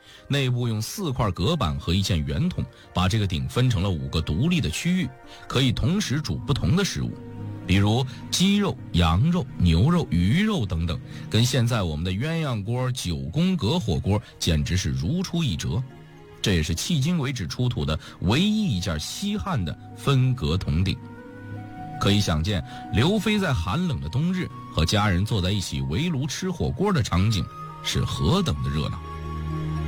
内部用4块隔板和一件圆筒把这个鼎分成了5个独立的区域，可以同时煮不同的食物，比如鸡肉、羊肉、牛肉、鱼肉等等，跟现在我们的鸳鸯锅、9宫格火锅简直是如出一辙。这也是迄今为止出土的唯一一件西汉的分隔铜鼎。可以想见，刘飞在寒冷的冬日和家人坐在一起围炉吃火锅的场景是何等的热闹。